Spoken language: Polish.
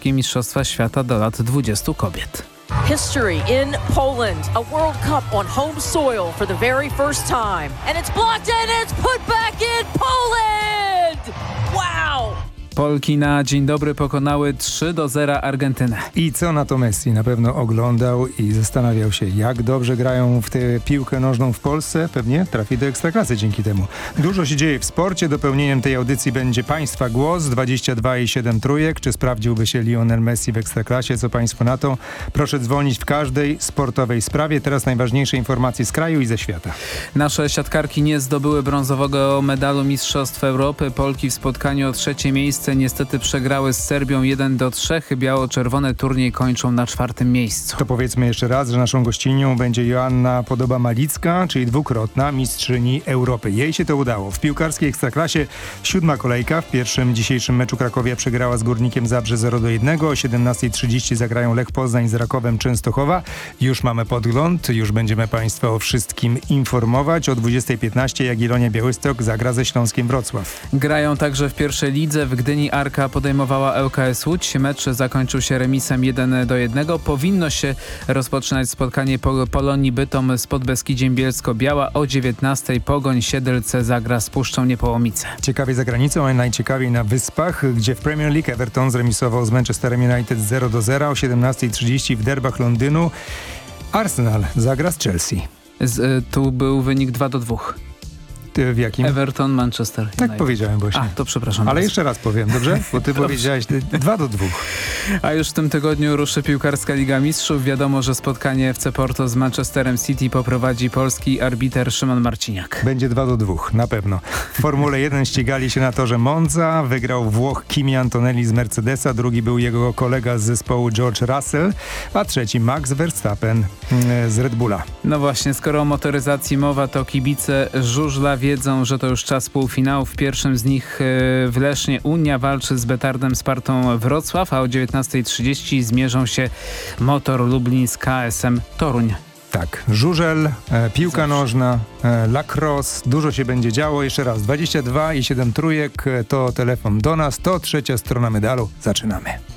polskie Mistrzostwa Świata do lat 20 kobiet. History in Poland. A World Cup on home soil for the very first time. And it's blocked and it's put back in Poland! Wow! Polki na dzień dobry pokonały 3-0 Argentynę. I co na to Messi? Na pewno oglądał i zastanawiał się, jak dobrze grają w tę piłkę nożną w Polsce. Pewnie trafi do Ekstraklasy dzięki temu. Dużo się dzieje w sporcie. Dopełnieniem tej audycji będzie Państwa głos. 22,7 trójek. Czy sprawdziłby się Lionel Messi w Ekstraklasie? Co Państwo na to? Proszę dzwonić w każdej sportowej sprawie. Teraz najważniejsze informacje z kraju i ze świata. Nasze siatkarki nie zdobyły brązowego medalu Mistrzostw Europy. Polki w spotkaniu o trzecie miejsce niestety przegrały z Serbią 1-3. Biało-czerwone turniej kończą na 4. miejscu. To powiedzmy jeszcze raz, że naszą gościnią będzie Joanna Podoba-Malicka, czyli dwukrotna mistrzyni Europy. Jej się to udało. W piłkarskiej Ekstraklasie 7. kolejka. W pierwszym dzisiejszym meczu Krakowia przegrała z Górnikiem Zabrze 0-1. O 17:30 zagrają Lech Poznań z Rakowem Częstochowa. Już mamy podgląd, już będziemy Państwa o wszystkim informować. O 20:15 Jagiellonia Białystok zagra ze Śląskiem Wrocław. Grają także w pierwszej lidze. W Gdyni Arka podejmowała ŁKS Łódź. Mecz zakończył się remisem 1-1. Powinno się rozpoczynać spotkanie Polonii Bytom z Podbeskidziem Bielsko-Biała. O 19:00 Pogoń Siedlce zagra z Puszczą Niepołomice. Ciekawie za granicą, ale najciekawiej na Wyspach, gdzie w Premier League Everton zremisował z Manchesterem United 0-0. O 17:30 w derbach Londynu Arsenal zagra z Chelsea. Tu był wynik 2-2. W jakim? Everton, Manchester United. Tak powiedziałem właśnie. To przepraszam. Ale jeszcze raz powiem, dobrze? Bo ty powiedziałeś 2-2. A już w tym tygodniu ruszy piłkarska Liga Mistrzów. Wiadomo, że spotkanie FC Porto z Manchesterem City poprowadzi polski arbiter Szymon Marciniak. Będzie 2-2, na pewno. W Formule 1 ścigali się na torze Monza. Wygrał Włoch Kimi Antonelli z Mercedesa. Drugi był jego kolega z zespołu George Russell. A trzeci Max Verstappen z Red Bulla. No właśnie, skoro o motoryzacji mowa, to kibice żużla wiedzą, że to już czas półfinałów. W pierwszym z nich w Lesznie Unia walczy z Betardem Spartą Wrocław, a o 19:30 zmierzą się Motor Lublin z KSM Toruń. Tak, żużel, piłka nożna, lacrosse, dużo się będzie działo. Jeszcze raz, 22,7 trójek to telefon do nas, to trzecia strona medalu. Zaczynamy.